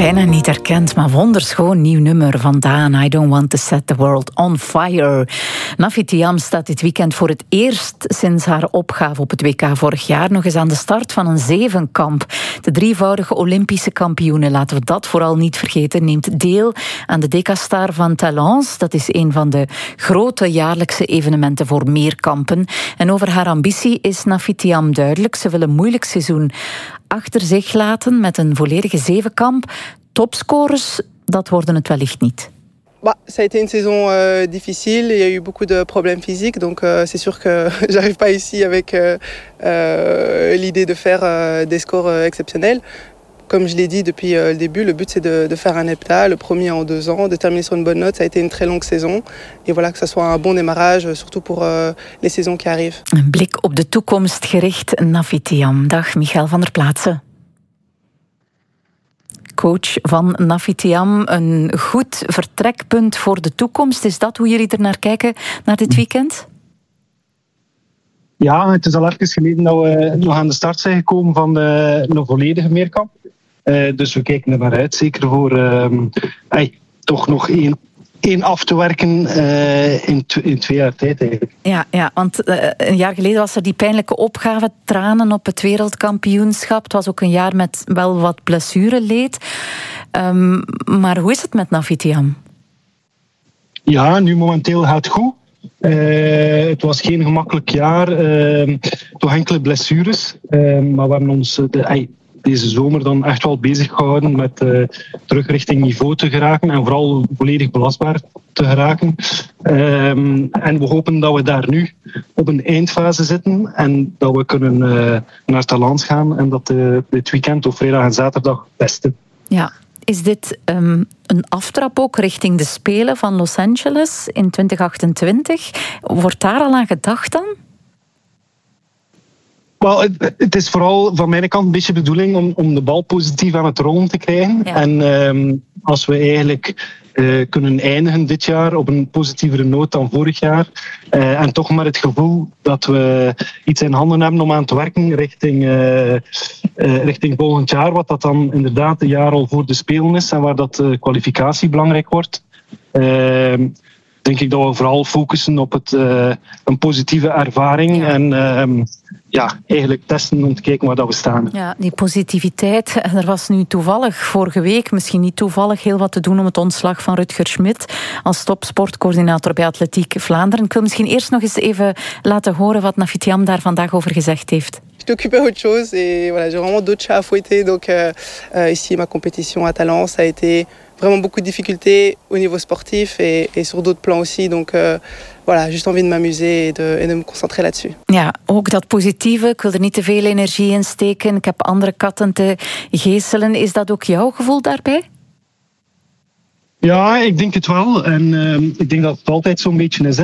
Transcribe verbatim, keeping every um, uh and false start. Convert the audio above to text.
Bijna niet herkend, maar wonderschoon nieuw nummer van Daan. I don't want to set the world on fire. Nafi Thiam staat dit weekend voor het eerst sinds haar opgave op het W K vorig jaar nog eens aan de start van een zevenkamp. De drievoudige Olympische kampioene, laten we dat vooral niet vergeten, neemt deel aan de Decastar van Talence. Dat is een van de grote jaarlijkse evenementen voor meerkampen. En over haar ambitie is Nafi Thiam duidelijk. Ze wil een moeilijk seizoen achter zich laten met een volledige zevenkamp. Topscorers, dat worden het wellicht niet. Bah, ça a été une saison euh, difficile, il y a eu beaucoup de problèmes physiques, donc euh, c'est sûr que j'arrive pas ici avec euh, euh, l'idée de faire euh, des scores euh, exceptionnels. Comme je l'ai dit depuis euh, le début, le but c'est de, de faire un hepta, le premier en deux ans, de terminer sur une bonne note. Ça a été une très longue saison. Et voilà, que ça soit un bon démarrage, surtout pour euh, les saisons qui arrivent. Een blik op de toekomst gericht, Nafi Thiam. Dag, Michael van der Plaatsen. Coach van Nafi Thiam, een goed vertrekpunt voor de toekomst. Is dat hoe jullie er naar kijken, naar dit weekend? Ja, het is al even geleden dat we nog aan de start zijn gekomen van de, een volledige meerkamp. Uh, dus we kijken er naar uit, zeker voor uh, hey, toch nog één, één af te werken uh, in, t- in twee jaar tijd eigenlijk. Ja, ja, want uh, een jaar geleden was er die pijnlijke opgave, tranen op het wereldkampioenschap. Het was ook een jaar met wel wat blessureleed. Um, maar hoe is het met Nafi Thiam? Ja, nu momenteel gaat het goed. Uh, het was geen gemakkelijk jaar, uh, toch enkele blessures, uh, maar we hebben ons de, ay, deze zomer dan echt wel bezig gehouden met uh, terug richting niveau te geraken en vooral volledig belastbaar te geraken. Uh, en we hopen dat we daar nu op een eindfase zitten en dat we kunnen uh, naar Talence gaan en dat uh, dit weekend of vrijdag en zaterdag testen. Ja. Is dit um, een aftrap ook richting de Spelen van Los Angeles in twintig achtentwintig? Wordt daar al aan gedacht dan? Wel, het, het is vooral van mijn kant een beetje de bedoeling om, om de bal positief aan het rollen te krijgen. Ja. En um, als we eigenlijk uh, kunnen eindigen dit jaar op een positievere noot dan vorig jaar. Uh, en toch maar het gevoel dat we iets in handen hebben om aan te werken richting, uh, uh, richting volgend jaar. Wat dat dan inderdaad een jaar al voor de Spelen is en waar dat uh, kwalificatie belangrijk wordt. Uh, denk ik dat we vooral focussen op het, uh, een positieve ervaring. Ja. En uh, ja, eigenlijk testen om te kijken waar dat we staan. Ja, die positiviteit. Er was nu toevallig vorige week, misschien niet toevallig, heel wat te doen om het ontslag van Rutger Schmidt als topsportcoördinator bij Atletiek Vlaanderen. Ik wil misschien eerst nog eens even laten horen wat Nafi Thiam daar vandaag over gezegd heeft. Je t'occupais autre chose et voilà, j'ai vraiment d'autres chats à fouetter. Donc euh, euh, ici, ma compétition à Talence a été vraiment beaucoup de difficultés au niveau sportif et, et sur d'autres plans aussi. Donc euh, voilà, juste envie de m'amuser et de, et de me concentrer là-dessus. Ja, ook dat positieve. Ik wil er niet te veel energie in steken. Ik heb andere katten te geeselen. Is dat ook jouw gevoel daarbij? Ja, ik denk het wel. En uh, ik denk dat het altijd zo'n beetje is. Hè.